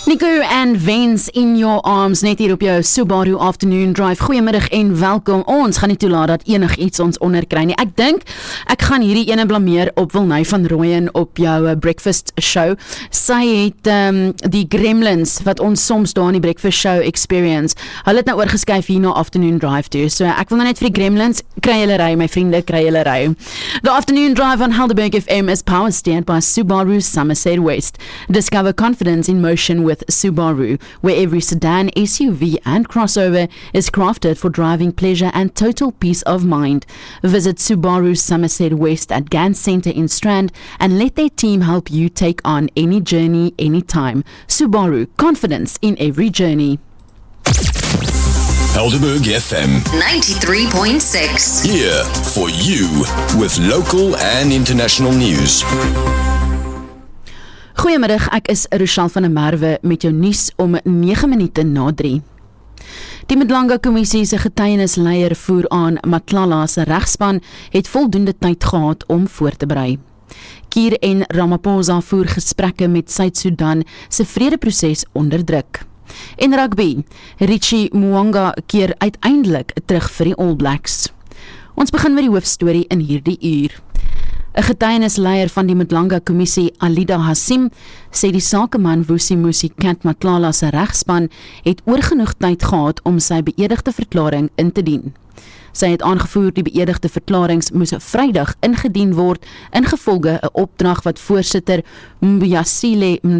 Nico en Vens in your arms, net hier op jou Subaru Afternoon Drive. Goeiemiddag en welkom. Ons gaan nie toelaat dat enig iets ons onderkry nie. Ek dink, ek gaan hierdie ene blameer op Wilnay van Rooyen op jou breakfast show. Sy het die gremlins, wat ons soms daar in die breakfast show experience, hulle het nou oorgeskuif hier na Afternoon Drive toe. So ek wil nou net vir die gremlins, kry julle ry, my vriende, kry julle ry. The Afternoon Drive on Helderberg FM is power steered by Subaru Somerset West. Discover confidence in motion with Subaru, where every sedan, SUV and crossover is crafted for driving pleasure and total peace of mind. Visit Subaru Somerset West at Gans Centre in Strand and let their team help you take on any journey, anytime. Subaru, confidence in every journey. Helderberg FM 93.6. here for you with local and international news. Goeiemiddag, ek is Rochelle van der Merwe met jou nuus om 9 minute na 3. Die Mdlanga Kommissie se getuienisleier voer aan Matlala se regspan het voldoende tyd gehad om voor te berei. Kiir en Ramaphosa voer gesprekke met Suid-Sudan se vredeproses onder druk. En rugby, Richie Mwanga keer uiteindelik terug vir die All Blacks. Ons begin met die hoofstorie in hierdie uur. 'n Getuienisleier van die Mdlanga Kommissie, Alida Hassim, sê die sakeman Vusimusi Kant Matlala se regspan het oorgenoeg tyd gehad om sy beëdigde verklaring in te dien. Sy het aangevoer die beëdigde verklarings moes Vrydag ingedien word, ingevolge 'n opdrag wat voorsitter Mbuyisile